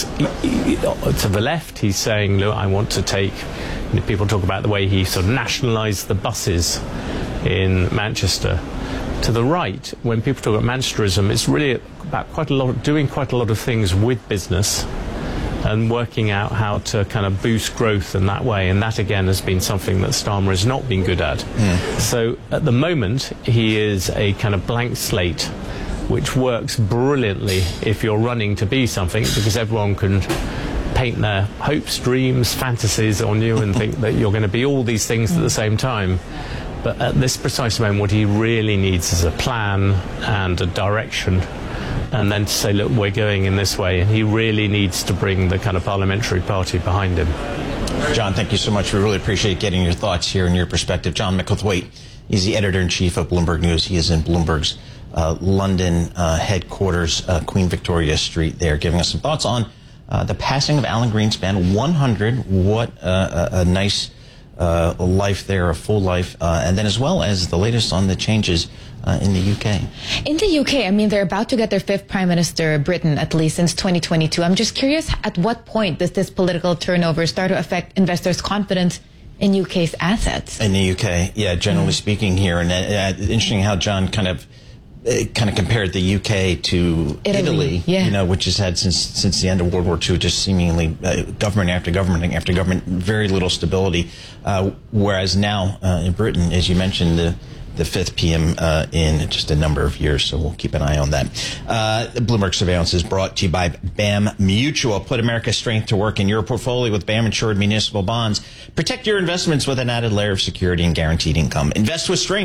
S11: To the left, he's saying, look, I want to take... people talk about the way he sort of nationalised the buses in Manchester. To the right, when people talk about Manchesterism, it's really about doing quite a lot of things with business and working out how to kind of boost growth in that way. And that, again, has been something that Starmer has not been good at. So at the moment, he is a kind of blank slate, which works brilliantly if you're running to be something, because everyone can paint their hopes, dreams, fantasies on you and think that you're going to be all these things at the same time. But at this precise moment, what he really needs is a plan and a direction, and then to say, look, we're going in this way. And he really needs to bring the kind of parliamentary party behind him.
S22: John, thank you so much. We really appreciate getting your thoughts here and your perspective. John Micklethwaite, he's the editor-in-chief of Bloomberg News. He is in Bloomberg's London headquarters, Queen Victoria Street there, giving us some thoughts on the passing of Alan Greenspan, 100. What a nice life there, a full life. And then as well as the latest on the changes in the UK.
S1: In the UK, they're about to get their fifth Prime Minister, Britain, at least since 2022. I'm just curious, at what point does this political turnover start to affect investors' confidence in UK's assets? In the UK, yeah, generally speaking here. And interesting how John kind of compared the UK to Italy,
S22: which has had since the end of World War II just seemingly government after government after government, very little stability. Whereas now in Britain, as you mentioned, the fifth PM in just a number of years, so we'll keep an eye on that. Bloomberg Surveillance is brought to you by BAM Mutual. Put America's strength to work in your portfolio with BAM insured municipal bonds. Protect your investments with an added layer of security and guaranteed income. Invest with strength.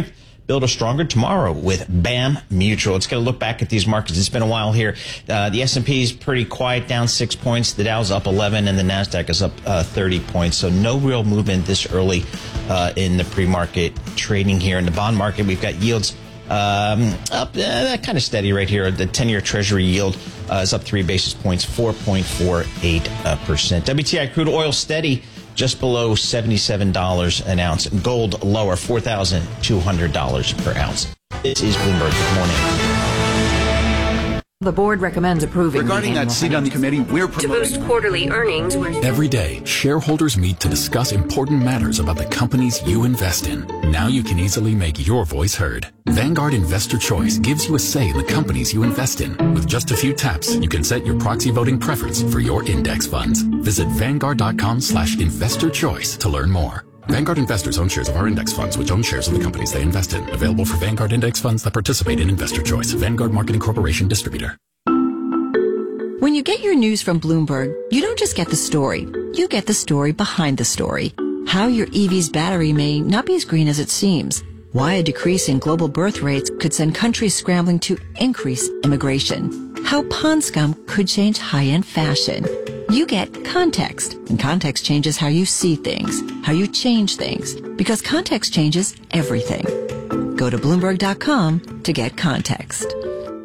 S22: build a stronger tomorrow with BAM Mutual. It's going to look back at these markets. It's been a while here. The S&P is pretty quiet, down 6 points. The Dow's up 11, and the NASDAQ is up 30 points. So no real movement this early in the pre-market trading here. In the bond market, we've got yields up kind of steady right here. The 10-year Treasury yield is up 3 basis points, 4.48%. WTI crude oil steady, just below $77 an ounce. Gold lower, $4,200 per ounce. This is Bloomberg. Good morning.
S12: The board recommends approving.
S13: Regarding that seat on the committee, we're promoting.
S12: To boost quarterly earnings.
S14: Every day, shareholders meet to discuss important matters about the companies you invest in. Now you can easily make your voice heard. Vanguard Investor Choice gives you a say in the companies you invest in. With just a few taps, you can set your proxy voting preference for your index funds. Visit Vanguard.com/investor choice to learn more. Vanguard investors own shares of our index funds, which own shares of the companies they invest in. Available for Vanguard index funds that participate in Investor Choice. Vanguard Marketing Corporation distributor.
S12: When you get your news from Bloomberg, you don't just get the story. You get the story behind the story. How your EV's battery may not be as green as it seems. Why a decrease in global birth rates could send countries scrambling to increase immigration. How pond scum could change high-end fashion. You get context, and context changes how you see things, how you change things, because context changes everything. Go to Bloomberg.com to get context.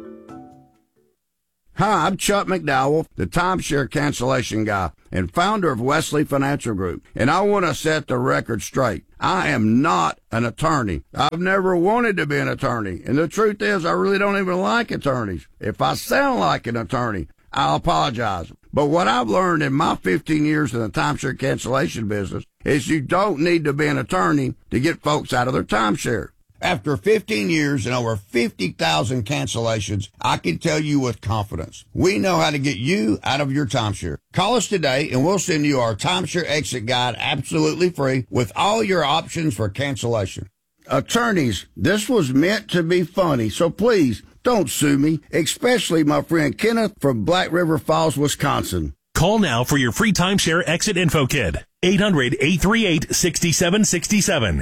S24: Hi, I'm Chuck McDowell, the timeshare cancellation guy and founder of Wesley Financial Group, and I want to set the record straight. I am not an attorney. I've never wanted to be an attorney, and the truth is I really don't even like attorneys. If I sound like an attorney, I'll apologize. But what I've learned in my 15 years in the timeshare cancellation business is you don't need to be an attorney to get folks out of their timeshare. After 15 years and over 50,000 cancellations, I can tell you with confidence, we know how to get you out of your timeshare. Call us today and we'll send you our timeshare exit guide absolutely free with all your options for cancellation. Attorneys, this was meant to be funny, so please don't sue me, especially my friend Kenneth from Black River Falls, Wisconsin.
S25: Call now for your free timeshare exit info kit. 800-838-6767.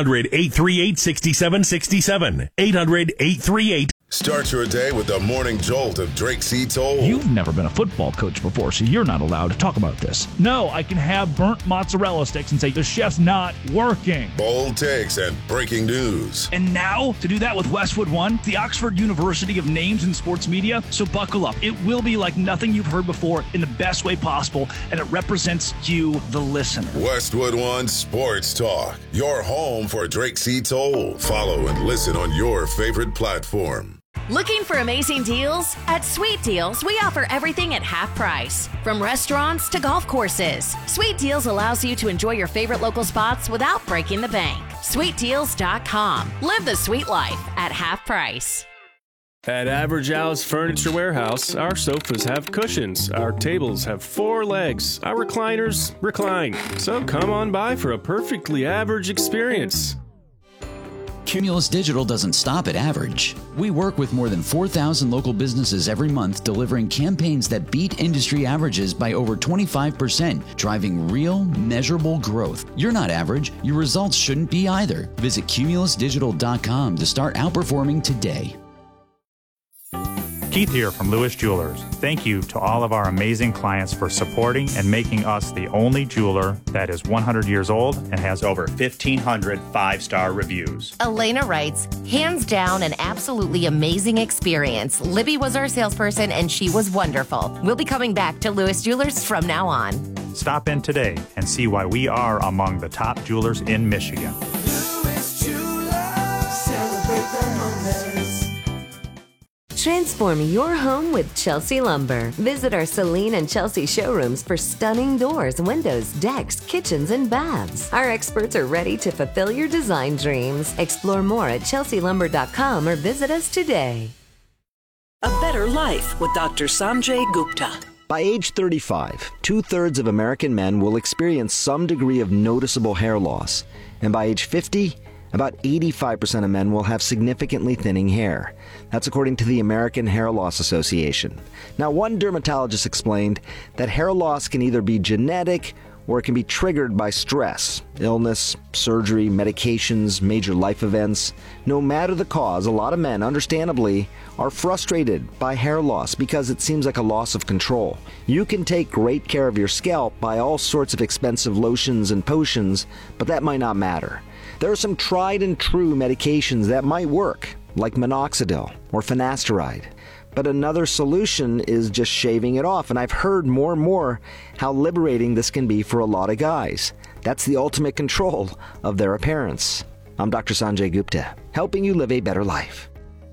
S25: 800-838-6767. 800-838.
S26: Start your day with the morning jolt of Drake C. Toll.
S27: You've never been a football coach before, so you're not allowed to talk about this. No, I can have burnt mozzarella sticks and say the chef's not working.
S26: Bold takes and breaking news.
S27: And now, to do that with Westwood One, the Oxford University of Names in Sports Media. So buckle up. It will be like nothing you've heard before in the best way possible, and it represents you, the listener.
S26: Westwood One Sports Talk. Your home for Drake C. Toll. Follow and listen on your favorite platform.
S28: Looking for amazing deals? At Sweet Deals, we offer everything at half price. From restaurants to golf courses, Sweet Deals allows you to enjoy your favorite local spots without breaking the bank. SweetDeals.com. Live the sweet life at half price.
S29: At Average Al's Furniture Warehouse, our sofas have cushions, our tables have 4 legs, our recliners recline. So come on by for a perfectly average experience.
S30: Cumulus Digital doesn't stop at average. We work with more than 4,000 local businesses every month, delivering campaigns that beat industry averages by over 25%, driving real, measurable growth. You're not average. Your results shouldn't be either. Visit cumulusdigital.com to start outperforming today.
S31: Keith here from Lewis Jewelers. Thank you to all of our amazing clients for supporting and making us the only jeweler that is 100 years old and has over 1,500 5-star reviews.
S32: Elena writes, hands down an absolutely amazing experience. Libby was our salesperson and she was wonderful. We'll be coming back to Lewis Jewelers from now on.
S31: Stop in today and see why we are among the top jewelers in Michigan.
S33: Lewis Jewelers, celebrate the moments.
S34: Transform your home with Chelsea Lumber. Visit our Celine and Chelsea showrooms for stunning doors, windows, decks, kitchens, and baths. Our experts are ready to fulfill your design dreams. Explore more at chelsealumber.com or visit us today.
S35: A Better Life with Dr. Sanjay Gupta.
S36: By age 35, 2/3 of American men will experience some degree of noticeable hair loss. And by age 50, about 85% of men will have significantly thinning hair. That's according to the American Hair Loss Association. Now, one dermatologist explained that hair loss can either be genetic or it can be triggered by stress, illness, surgery, medications, major life events. No matter the cause, a lot of men, understandably, are frustrated by hair loss because it seems like a loss of control. You can take great care of your scalp by all sorts of expensive lotions and potions, but that might not matter. There are some tried and true medications that might work, like minoxidil or finasteride. But another solution is just shaving it off, and I've heard more and more how liberating this can be for a lot of guys. That's the ultimate control of their appearance. I'm Dr. Sanjay Gupta, helping you live a better life.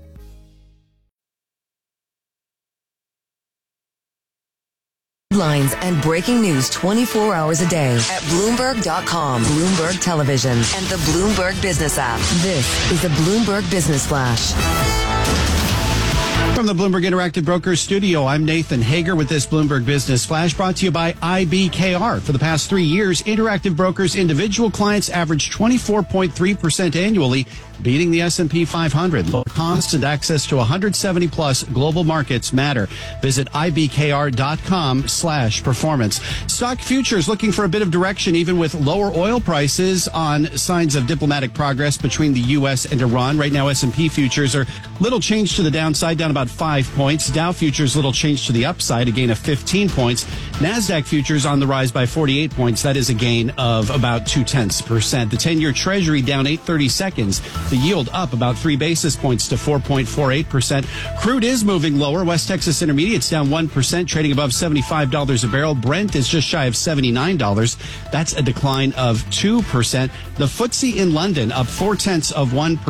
S2: Headlines and breaking news 24 hours a day at Bloomberg.com, Bloomberg Television, and the Bloomberg Business app. This is the Bloomberg Business Flash.
S3: From the Bloomberg Interactive Brokers studio, I'm Nathan Hager with this Bloomberg Business Flash, brought to you by IBKR. For the past 3 years, Interactive Brokers individual clients averaged 24.3% annually, beating the S&P 500. Low cost and access to 170-plus global markets matter. Visit ibkr.com/performance. Stock futures looking for a bit of direction, even with lower oil prices on signs of diplomatic progress between the U.S. and Iran. Right now, S&P futures are little change to the downside, down about 5 points. Dow futures little change to the upside, a gain of 15 points. NASDAQ futures on the rise by 48 points. That is a gain of about 0.2%. The 10-year Treasury down 8/30 seconds. The yield up about 3 basis points to 4.48%. Crude is moving lower. West Texas Intermediate's down 1%, trading above $75 a barrel. Brent is just shy of $79. That's a decline of 2%. The FTSE in London up 0.4%.